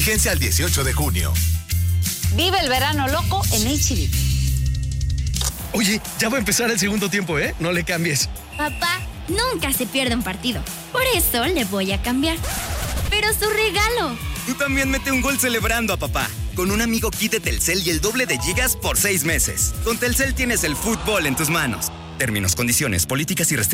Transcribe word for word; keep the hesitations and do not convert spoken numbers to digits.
Vigencia al dieciocho de junio. Vive el verano loco en H E B. Oye, ya va a empezar el segundo tiempo, ¿eh? No le cambies. Papá nunca se pierde un partido. Por eso le voy a cambiar. Pero su regalo. Tú también mete un gol celebrando a papá. Con un amigo kit de Telcel y el doble de gigas por seis meses. Con Telcel tienes el fútbol en tus manos. Términos, condiciones, políticas y restricciones.